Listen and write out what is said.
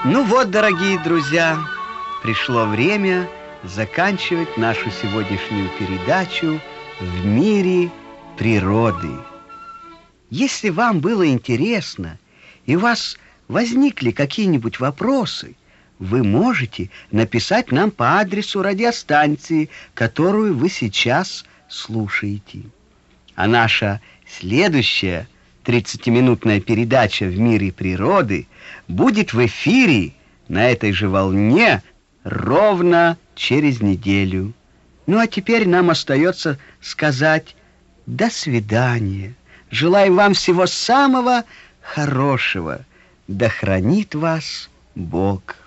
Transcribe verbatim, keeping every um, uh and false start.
Ну вот, дорогие друзья, пришло время заканчивать нашу сегодняшнюю передачу «В мире природы». Если вам было интересно и у вас возникли какие-нибудь вопросы, вы можете написать нам по адресу радиостанции, которую вы сейчас слушаете. А наша следующая тридцатиминутная передача «В мире природы» будет в эфире на этой же волне ровно через неделю. Ну а теперь нам остается сказать до свидания. Желаем вам всего самого хорошего. Да хранит вас Бог.